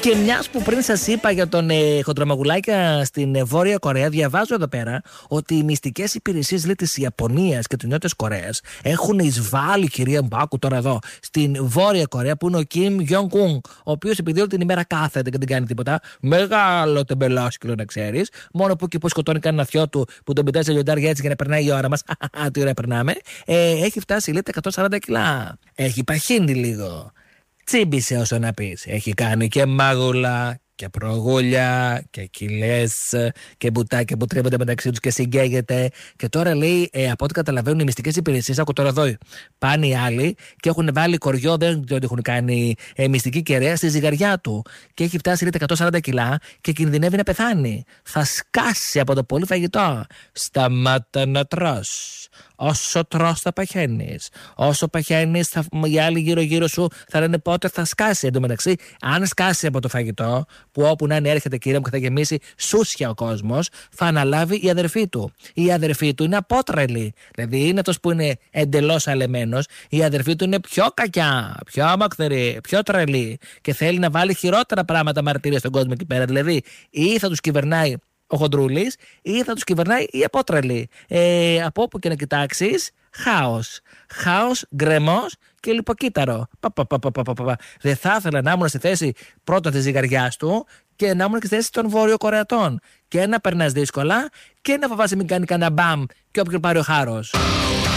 Και μιας που πριν σας είπα για τον χοντρομαγουλάκια στην Βόρεια Κορέα, διαβάζω εδώ πέρα ότι οι μυστικές υπηρεσίες της Ιαπωνίας και της Νότιας Κορέας έχουν εισβάλει, κυρία Μπάκου, τώρα εδώ, στην Βόρεια Κορέα που είναι ο Κιμ Γιονγκ-ουν, ο οποίος επειδή όλη την ημέρα κάθεται και δεν κάνει τίποτα, μεγάλο τεμπελόσκυλο να ξέρεις, μόνο που και που σκοτώνει κανένα θειό του που τον πετάει σε λιοντάρια έτσι για να περνάει η ώρα μας, τι ωραία περνάμε, έχει φτάσει λέει τα 140 κιλά. Έχει παχύνει λίγο. Τσίμπησε όσο να πεις. Έχει κάνει και μάγουλα και προγούλια και κοιλές και μπουτάκια που τρίβονται μεταξύ τους και συγκαίγεται. Και τώρα λέει, από ό,τι καταλαβαίνουν οι μυστικές υπηρεσίες, άκου τώρα εδώ, πάνε οι άλλοι και έχουν βάλει κοριό, δεν ότι έχουν κάνει μυστική κεραία στη ζυγαριά του. Και έχει φτάσει λέει τα 140 κιλά και κινδυνεύει να πεθάνει. Θα σκάσει από το πολύ φαγητό. Σταμάτα να τρως. Όσο τρως θα παχαίνεις. Όσο παχαίνεις, οι άλλοι γύρω-γύρω σου θα λένε πότε θα σκάσει. Εν τω μεταξύ, αν σκάσει από το φαγητό, που όπου να είναι έρχεται κυρία μου και θα γεμίσει σούσια ο κόσμος, θα αναλάβει η αδερφή του. Η αδερφή του είναι απότρελη. Δηλαδή είναι αυτός που είναι εντελώς αλεμένος. Η αδερφή του είναι πιο κακιά, πιο αμακθερή, πιο τρελή και θέλει να βάλει χειρότερα πράγματα μαρτυρία στον κόσμο εκεί πέρα. Δηλαδή, ή θα τους κυβερνάει ο χοντρούλης ή θα τους κυβερνάει η απότρελη. Από όπου και να κοιτάξεις, χάος. Χάος, γκρεμός και λιποκύτταρο. Δεν θα ήθελα να ήμουν στη θέση πρώτα της ζυγαριάς του και να ήμουν και στη θέση των Βόρειο Κορεατών. Και να περνάς δύσκολα και να φοβάσαι μην κάνει κανένα μπαμ και όποιον πάρει ο χάρος.